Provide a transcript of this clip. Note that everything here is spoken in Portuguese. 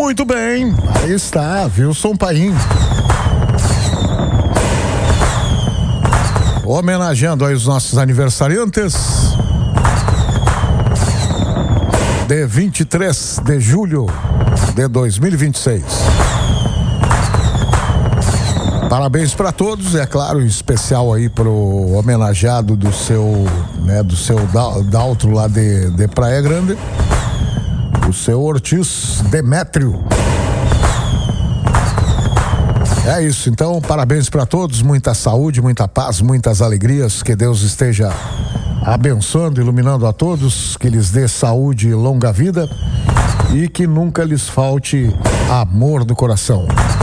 Muito bem, aí está, Wilson Paim. Homenageando aí os nossos aniversariantes de 23 de julho de 2026. Parabéns para todos, é claro, em especial aí pro homenageado do seu Daltro lá de Praia Grande, o seu Ortiz Demétrio. É isso, então, parabéns para todos, muita saúde, muita paz, muitas alegrias, que Deus esteja abençoando, iluminando a todos, que lhes dê saúde e longa vida e que nunca lhes falte amor no coração.